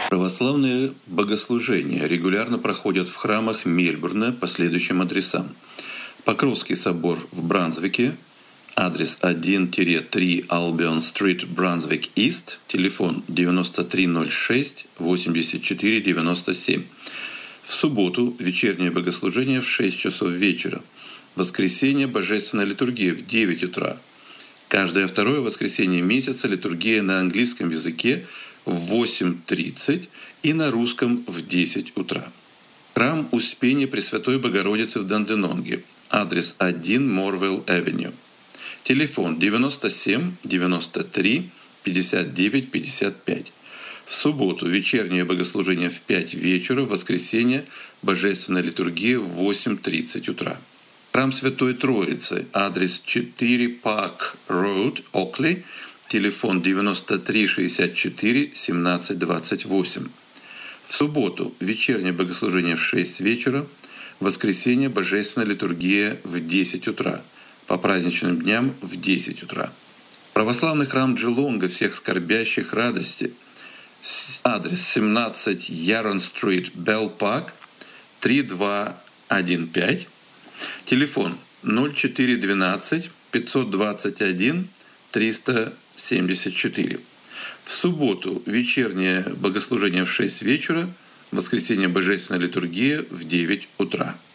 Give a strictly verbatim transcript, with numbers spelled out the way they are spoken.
Православные богослужения регулярно проходят в храмах Мельбурна по следующим адресам. Покровский собор в Брансвике, адрес один-три Албион-стрит, Брансвик-Ист, телефон девяносто три ноль шесть восемьдесят четыре девяносто семь. В субботу вечернее богослужение в шесть часов вечера. Воскресенье божественная литургия в девять утра. Каждое второе воскресенье месяца литургия на английском языке в восемь тридцать и на русском в десять утра. Храм Успения Пресвятой Богородицы в Данденонге. Адрес один Морвелл-Авеню. Телефон девяносто семь девяносто три пятьдесят девять пятьдесят пять. В субботу вечернее богослужение в пять вечера, в воскресенье божественная литургия в восемь тридцать утра. Храм Святой Троицы. Адрес четыре Парк Роуд, Окли. Телефон девяносто три шестьдесят четыре семнадцать двадцать восемь. В субботу вечернее богослужение в шесть вечера, в воскресенье божественная литургия в десять утра, по праздничным дням в десять утра. Православный храм Джелонга всех скорбящих радости. Адрес семнадцать Ярон-стрит, Белл-Парк, три два один пять. Телефон ноль четыре двенадцать пятьсот двадцать один триста семьдесят четыре. В субботу вечернее богослужение в шесть вечера, в воскресенье божественная литургия в девять утра.